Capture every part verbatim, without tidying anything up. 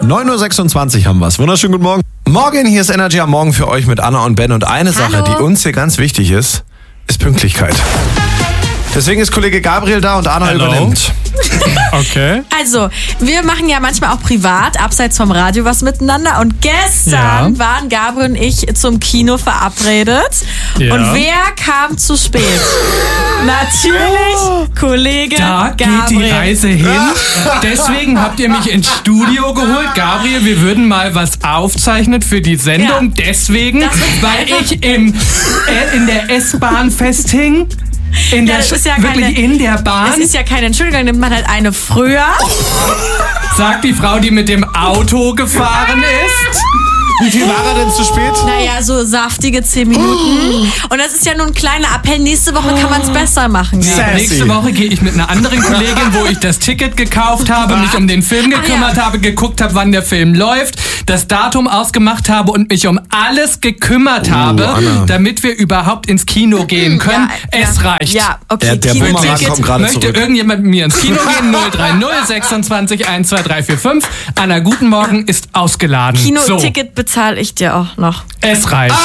neun Uhr sechsundzwanzig haben wir es. Wunderschönen guten Morgen. Morgen, hier ist Energy am Morgen für euch mit Anna und Ben. Und eine Hallo. Sache, die uns hier ganz wichtig ist, ist Pünktlichkeit. Deswegen ist Kollege Gabriel da und Anna Hello. übernimmt. Okay. Also, wir machen ja manchmal auch privat, abseits vom Radio, was miteinander. Und gestern Ja. waren Gabriel und ich zum Kino verabredet. Ja. Und wer kam zu spät? Natürlich Kollege Da Gabriel. geht die Reise hin. Deswegen habt ihr mich ins Studio geholt. Gabriel, wir würden mal was aufzeichnen für die Sendung. Ja. Deswegen, Das ist weil einfach- ich im, äh, in der S-Bahn festhing. In Ja, der, das ist ja wirklich keine- in der Das Bahn, ist ja keine Entschuldigung, nimmt man halt eine früher. sagt die Frau, die mit dem Auto gefahren ist. Wie viel war er denn zu spät? Naja, so saftige zehn Minuten. Und das ist ja nur ein kleiner Appell. Nächste Woche kann man es besser machen. Ja, Sassy. nächste Woche gehe ich mit einer anderen Kollegin, wo ich das Ticket gekauft habe, mich um den Film gekümmert Ah, ja. habe, geguckt habe, wann der Film läuft, das Datum ausgemacht habe und mich um alles gekümmert habe, Anna. damit wir überhaupt ins Kino gehen können. Ja, es ja. reicht. Ja, okay. Der- der Kinoticket. Bumerang kommt gerade Möchte zurück. irgendjemand mit mir ins Kino gehen? null drei null sechsundzwanzig eins zwei drei vier fünf. Anna, guten Morgen ist ausgeladen. So, Kinoticket bezahle ich dir auch noch. es reicht.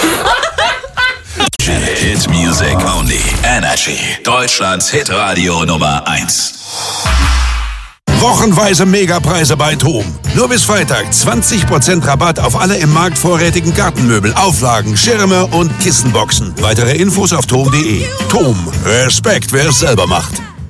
Hit Music Only. Energy. Deutschlands Hitradio Nummer eins. Wochenweise Megapreise bei TOM. Nur bis Freitag zwanzig Prozent Rabatt auf alle im Markt vorrätigen Gartenmöbel, Auflagen, Schirme und Kissenboxen. Weitere Infos auf tom punkt de. TOM. Respekt, wer es selber macht.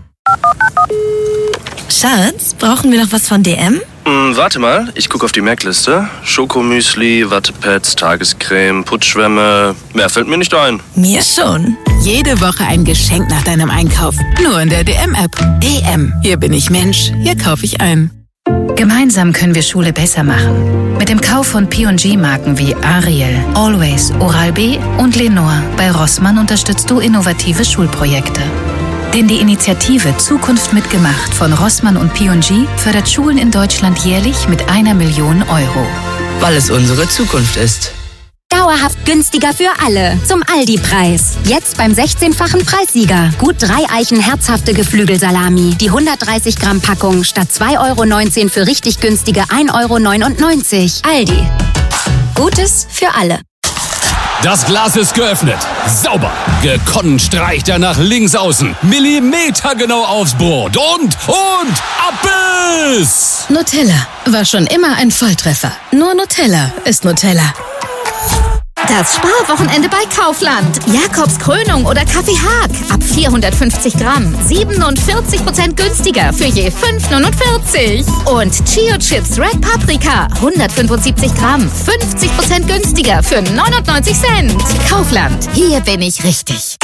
Schatz, brauchen wir noch was von D M? Hm, warte mal, ich gucke auf die Merkliste. Schokomüsli, Wattepads, Tagescreme, Putzschwämme. Mehr fällt mir nicht ein. Mir schon. Jede Woche ein Geschenk nach deinem Einkauf. Nur in der D M-App. D M. Hier bin ich Mensch. Hier kaufe ich ein. Gemeinsam können wir Schule besser machen. Mit dem Kauf von P und G-Marken wie Ariel, Always, Oral-B und Lenore bei Rossmann unterstützt du innovative Schulprojekte. Denn die Initiative Zukunft mitgemacht von Rossmann und P und G fördert Schulen in Deutschland jährlich mit einer Million Euro. Weil es unsere Zukunft ist. Dauerhaft günstiger für alle. Zum Aldi-Preis. Jetzt beim sechzehnfachen Preissieger. Gut drei Eichen herzhafte Geflügelsalami. Die hundertdreißig Gramm Packung statt zwei Euro neunzehn für richtig günstige ein Euro neunundneunzig. Aldi. Gutes für alle. Das Glas ist geöffnet. Sauber. Gekonnt streicht er nach links außen. Millimetergenau aufs Brot. Und, und, Abbiss! Nutella war schon immer ein Volltreffer. Nur Nutella ist Nutella. Das Sparwochenende bei Kaufland. Jakobs Krönung oder Kaffee Haag. Ab vierhundertfünfzig Gramm. siebenundvierzig Prozent günstiger für je fünf neunundvierzig. Und Chio Chips Red Paprika. hundertfünfundsiebzig Gramm. fünfzig Prozent günstiger für neunundneunzig Cent. Kaufland. Hier bin ich richtig.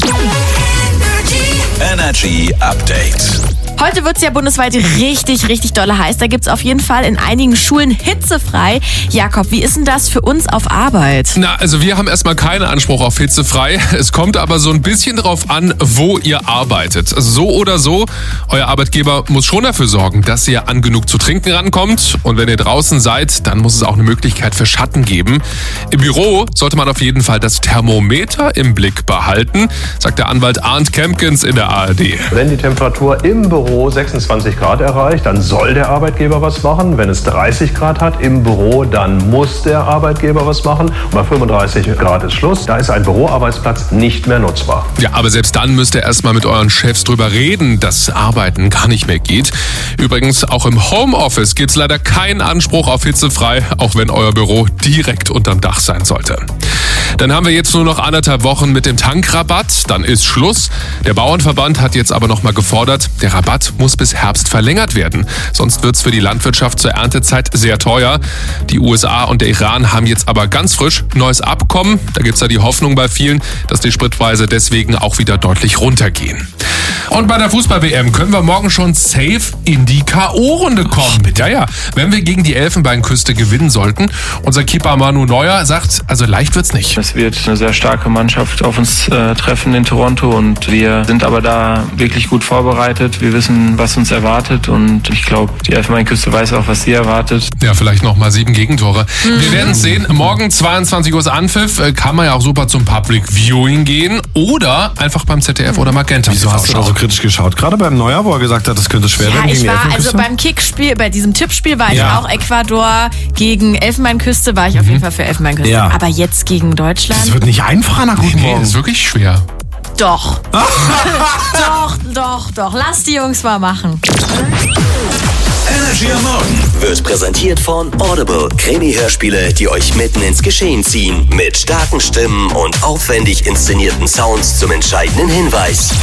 Energy Update. Heute wird es ja bundesweit richtig, richtig dolle heiß. Da gibt es auf jeden Fall in einigen Schulen hitzefrei. Jakob, wie ist denn das für uns auf Arbeit? Na, also wir haben erstmal keinen Anspruch auf hitzefrei. Es kommt aber so ein bisschen drauf an, wo ihr arbeitet. Also so oder so, euer Arbeitgeber muss schon dafür sorgen, dass ihr an genug zu trinken rankommt. Und wenn ihr draußen seid, dann muss es auch eine Möglichkeit für Schatten geben. Im Büro sollte man auf jeden Fall das Thermometer im Blick behalten, sagt der Anwalt Arndt Kempkens in der A R D. Wenn die Temperatur im Büro sechsundzwanzig Grad erreicht, dann soll der Arbeitgeber was machen. Wenn es dreißig Grad hat im Büro, dann muss der Arbeitgeber was machen. Und bei fünfunddreißig Grad ist Schluss. Da ist ein Büroarbeitsplatz nicht mehr nutzbar. Ja, aber selbst dann müsst ihr erstmal mit euren Chefs drüber reden, dass Arbeiten gar nicht mehr geht. Übrigens, auch im Homeoffice gibt's leider keinen Anspruch auf hitzefrei, auch wenn euer Büro direkt unterm Dach sein sollte. Dann haben wir jetzt nur noch anderthalb Wochen mit dem Tankrabatt, dann ist Schluss. Der Bauernverband hat jetzt aber nochmal gefordert, der Rabatt muss bis Herbst verlängert werden. Sonst wird's für die Landwirtschaft zur Erntezeit sehr teuer. Die U S A und der Iran haben jetzt aber ganz frisch neues Abkommen. Da gibt's ja die Hoffnung bei vielen, dass die Spritpreise deswegen auch wieder deutlich runtergehen. Und bei der Fußball-W M können wir morgen schon safe in die K O-Runde kommen. Ja, ja, wenn wir gegen die Elfenbeinküste gewinnen sollten. Unser Keeper Manu Neuer sagt, also leicht wird's nicht. Es wird eine sehr starke Mannschaft auf uns äh, treffen in Toronto und wir sind aber da wirklich gut vorbereitet. Wir wissen, was uns erwartet und ich glaube, die Elfenbeinküste weiß auch, was sie erwartet. Ja, vielleicht nochmal sieben Gegentore. Mhm. Wir werden es sehen. Morgen zweiundzwanzig Uhr Anpfiff. Kann man ja auch super zum Public Viewing gehen oder einfach beim Z D F oder Magenta. Wieso hast du da so kritisch geschaut? Gerade beim Neujahr, wo er gesagt hat, das könnte schwer ja, werden gegen ich die war, Elfenbeinküste? also beim Kickspiel, bei diesem Tippspiel war ich ja. auch Ecuador gegen Elfenbeinküste, war ich mhm. auf jeden Fall für Elfenbeinküste. Ja. Aber jetzt gegen Deutschland. Das wird nicht einfach nach guten nee, Morgen. Das ist wirklich schwer. Doch. doch, doch, doch. Lass die Jungs mal machen. Energy am Morgen wird präsentiert von Audible. Krimi-Hörspiele, die euch mitten ins Geschehen ziehen. Mit starken Stimmen und aufwendig inszenierten Sounds zum entscheidenden Hinweis.